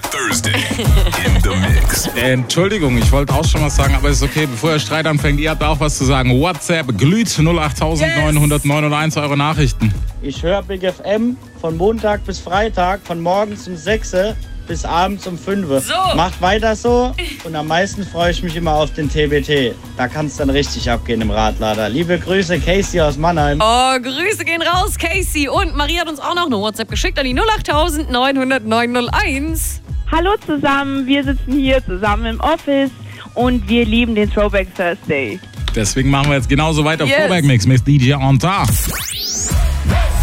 Thursday in the Mix. Entschuldigung, ich wollte auch schon was sagen, aber ist okay. Bevor der Streit anfängt, ihr habt auch was zu sagen. WhatsApp glüht 08901 eure Nachrichten. Ich höre Big FM von Montag bis Freitag, von morgens um 6 bis abends um 5. So. Macht weiter so und am meisten freue ich mich immer auf den TBT. Da kann es dann richtig abgehen im Radlader. Liebe Grüße, Casey aus Mannheim. Oh, Grüße gehen raus, Casey. Und Maria hat uns auch noch eine WhatsApp geschickt an die 08901. Hallo zusammen, wir sitzen hier zusammen im Office und wir lieben den Throwback Thursday. Deswegen machen wir jetzt genauso weiter. Yes. Throwback Mix mit DJ Anta.